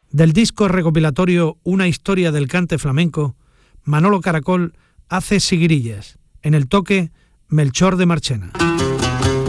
Del disco recopilatorio Una historia del cante flamenco, Manolo Caracol hace Siguirillas, en el toque Melchor de Marchena.